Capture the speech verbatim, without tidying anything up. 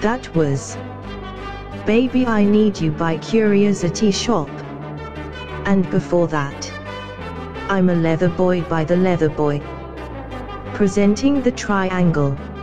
That was Baby I Need You by Curiosity Shop. And before that, I'm a Leather Boy by The Leather Boy. Presenting The Triangle.